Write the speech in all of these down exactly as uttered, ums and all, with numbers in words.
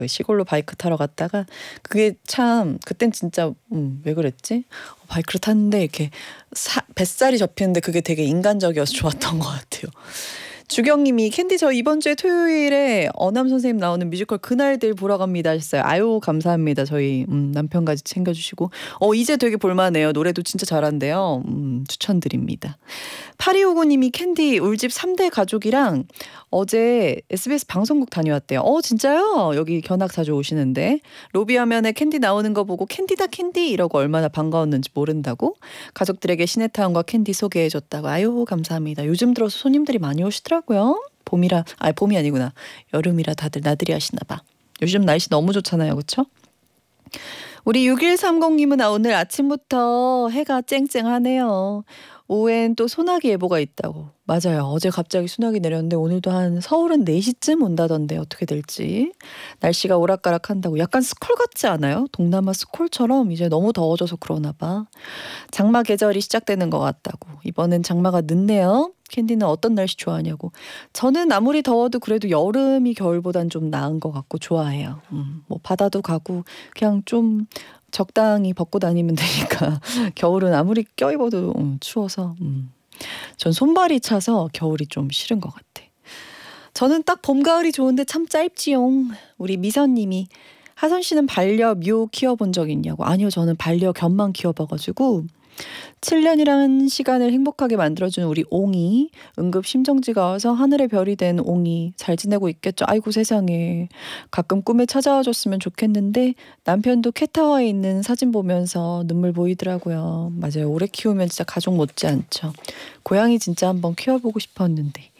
시골로 바이크 타러 갔다가 그게 참 그땐 진짜 음, 왜 그랬지? 바이크를 탔는데 이렇게 사, 뱃살이 접히는데 그게 되게 인간적이어서 좋았던 것 같아요. 주경님이 캔디 저 이번 주에 토요일에 어남 선생님 나오는 뮤지컬 그날들 보러 갑니다 하셨어요. 아유 감사합니다. 저희 음, 남편까지 챙겨주시고 어 이제 되게 볼만해요. 노래도 진짜 잘한대요. 음, 추천드립니다. 팔이오구님이 캔디 울집 삼 대 가족이랑 어제 에스비에스 방송국 다녀왔대요. 어 진짜요? 여기 견학 자주 오시는데 로비 화면에 캔디 나오는 거 보고 캔디다 캔디 이러고 얼마나 반가웠는지 모른다고 가족들에게 시네타운과 캔디 소개해줬다고. 아유 감사합니다. 요즘 들어서 손님들이 많이 오시더라고요. 봄이라 아 봄이 아니구나. 여름이라 다들 나들이 하시나 봐. 요즘 날씨 너무 좋잖아요. 그렇죠? 우리 육일삼공님은 오늘 아침부터 해가 쨍쨍하네요. 오후엔 또 소나기 예보가 있다고. 맞아요. 어제 갑자기 소나기 내렸는데 오늘도 한 서울은 네 시쯤 온다던데 어떻게 될지. 날씨가 오락가락한다고. 약간 스콜 같지 않아요? 동남아 스콜처럼 이제 너무 더워져서 그러나 봐. 장마 계절이 시작되는 것 같다고. 이번엔 장마가 늦네요. 캔디는 어떤 날씨 좋아하냐고. 저는 아무리 더워도 그래도 여름이 겨울보단 좀 나은 것 같고 좋아해요. 음, 뭐 바다도 가고 그냥 좀 적당히 벗고 다니면 되니까. 겨울은 아무리 껴입어도 음, 추워서 음. 전 손발이 차서 겨울이 좀 싫은 것 같아. 저는 딱 봄, 가을이 좋은데 참 짧지용. 우리 미선님이 하선 씨는 반려묘 키워본 적 있냐고. 아니요. 저는 반려견만 키워봐가지고 칠 년이라는 시간을 행복하게 만들어준 우리 옹이 응급 심정지가 와서 하늘의 별이 된 옹이 잘 지내고 있겠죠. 아이고 세상에. 가끔 꿈에 찾아와 줬으면 좋겠는데 남편도 캣타워에 있는 사진 보면서 눈물 보이더라고요. 맞아요. 오래 키우면 진짜 가족 못지않죠. 고양이 진짜 한번 키워보고 싶었는데.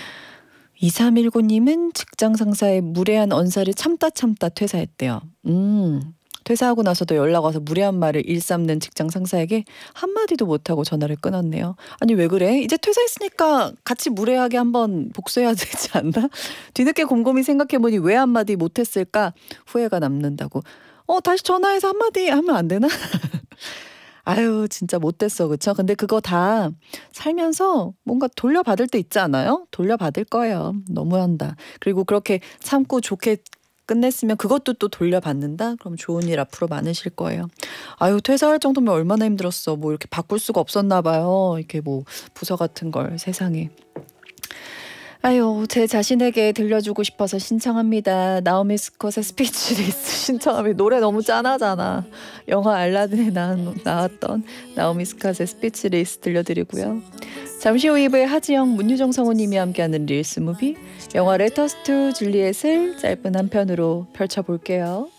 이삼일구님은 직장 상사의 무례한 언사를 참다 참다 퇴사했대요. 음... 퇴사하고 나서도 연락 와서 무례한 말을 일삼는 직장 상사에게 한마디도 못하고 전화를 끊었네요. 아니 왜 그래? 이제 퇴사했으니까 같이 무례하게 한번 복수해야 되지 않나? 뒤늦게 곰곰이 생각해보니 왜 한마디 못했을까? 후회가 남는다고. 어 다시 전화해서 한마디 하면 안 되나? 아유 진짜 못됐어 그쵸? 근데 그거 다 살면서 뭔가 돌려받을 때 있지 않아요? 돌려받을 거예요. 너무한다. 그리고 그렇게 참고 좋게 끝냈으면 그것도 또 돌려받는다? 그럼 좋은 일 앞으로 많으실 거예요. 아유 퇴사할 정도면 얼마나 힘들었어. 뭐 이렇게 바꿀 수가 없었나 봐요. 이렇게 뭐 부서 같은 걸 세상에. 아유 제 자신에게 들려주고 싶어서 신청합니다. 나오미 스콧의 스피치리스 신청합니다. 노래 너무 짠하잖아. 영화 알라딘에 나, 나왔던 나오미 스콧의 스피치리스 들려드리고요. 잠시 후 이 부에 하지영, 문유정 성우님이 함께하는 릴스 무비 영화 레터스 투 줄리엣을 짧은 한 편으로 펼쳐볼게요.